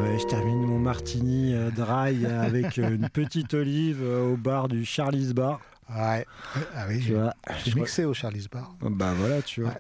Ouais, je termine mon martini dry avec une petite olive au bar du Charlie's Bar. Ouais. Ah oui, j'ai mixé au Charlie's Bar. Bah voilà, tu vois.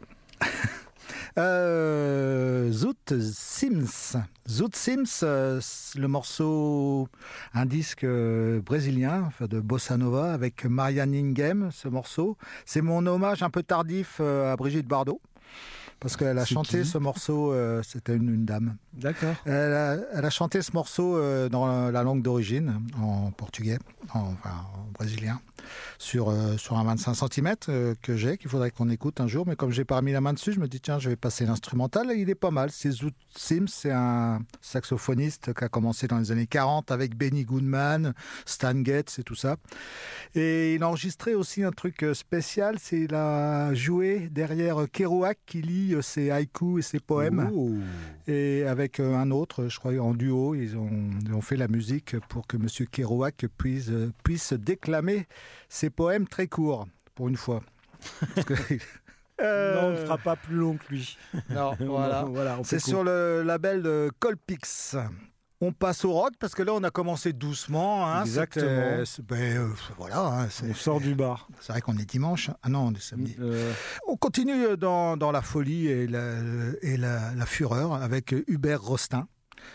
Ouais. Zoot Sims. Zoot Sims, le morceau, un disque brésilien de bossa nova avec Marianne Ingham. Ce morceau, c'est mon hommage un peu tardif à Brigitte Bardot. Parce qu'elle a chanté ce morceau, c'était une dame. D'accord. Elle a chanté ce morceau dans la langue d'origine, en portugais, en brésilien, sur un 25 cm que j'ai, qu'il faudrait qu'on écoute un jour. Mais comme j'ai pas mis la main dessus, je me dis tiens, je vais passer l'instrumental. Et il est pas mal. C'est Zoot Sims, c'est un saxophoniste qui a commencé dans les années 40 avec Benny Goodman, Stan Getz et tout ça. Et il a enregistré aussi un truc spécial, c'est il a joué derrière Kerouac qui lit ses haïkus et ses poèmes. Oh. Et avec un autre, je crois, en duo, ils ont fait la musique pour que Monsieur Kerouac puisse déclamer ses poèmes très courts, pour une fois. Parce que, Non, on ne fera pas plus long que lui. Non, voilà. Voilà, c'est sur le label de Colpix. On passe au rock parce que là on a commencé doucement. Hein, exactement. Voilà. Hein, on sort du bar. C'est vrai qu'on est dimanche. Ah non, on est samedi. On continue dans la folie et la fureur avec Hubert Rostin.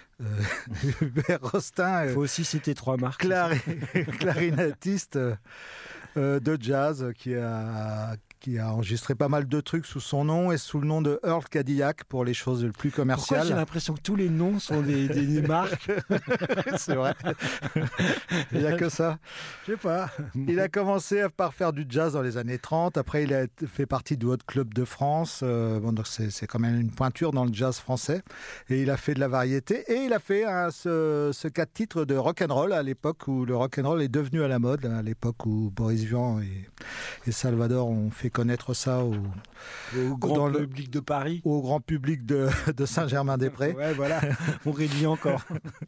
Hubert Rostin. Il faut aussi citer trois marques. Clarinettiste de jazz qui a enregistré pas mal de trucs sous son nom et sous le nom de Earl Cadillac pour les choses les plus commerciales. Pourquoi j'ai l'impression que tous les noms sont des marques? C'est vrai. Il n'y a que ça. Je sais pas. Il a commencé par faire du jazz dans les années 30. Après, il a fait partie du Hot Club de France. Donc c'est quand même une pointure dans le jazz français. Et il a fait de la variété. Et il a fait ce 4 titres de rock'n'roll à l'époque où le rock'n'roll est devenu à la mode. À l'époque où Boris Vian et Salvador ont fait connaître ça au grand public de Paris, au grand public de Saint-Germain-des-Prés. Ouais, voilà, on réduit encore.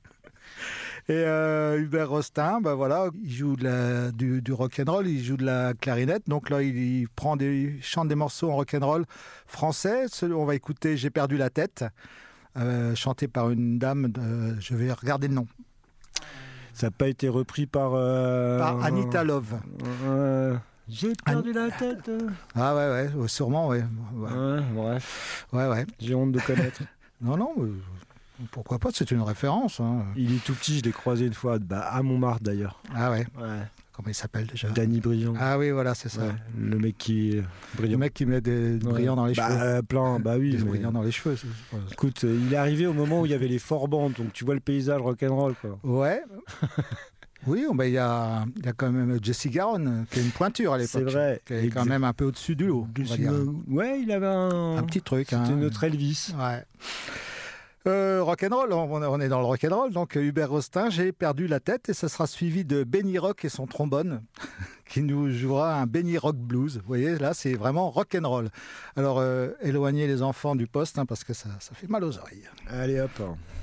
Et Hubert Rostin, voilà, il joue du rock'n'roll, il joue de la clarinette. Donc là, il chante des morceaux en rock'n'roll français. On va écouter J'ai perdu la tête, chanté par une dame. Je vais regarder le nom. Ça n'a pas été repris par Anita Love. J'ai perdu la tête. Ah ouais, sûrement, ouais. Bref. Ouais. J'ai honte de connaître. Non, pourquoi pas, c'est une référence. Hein. Il est tout petit, je l'ai croisé une fois, à Montmartre d'ailleurs. Ah ouais. Comment il s'appelle déjà? Danny Briand. Ah oui, voilà, c'est ça. Ouais, le mec qui brillant. Le mec qui met des brillants dans les cheveux. Oui. Des brillants dans les cheveux. Écoute, il est arrivé au moment où il y avait les four-bandes, donc tu vois le paysage rock'n'roll, quoi. Ouais. Oui, il y a quand même Jesse Garonne, qui est une pointure à l'époque. C'est vrai. Qui est quand même un peu au-dessus du lot. Ouais, il avait un petit truc. C'était notre Elvis. Ouais. Rock'n'roll, on est dans le rock'n'roll, donc Hubert Rostin, J'ai perdu la tête, et ça sera suivi de Benny Rock et son trombone, qui nous jouera un Benny Rock Blues. Vous voyez, là, c'est vraiment rock'n'roll. Alors, éloignez les enfants du poste, parce que ça fait mal aux oreilles. Allez hop.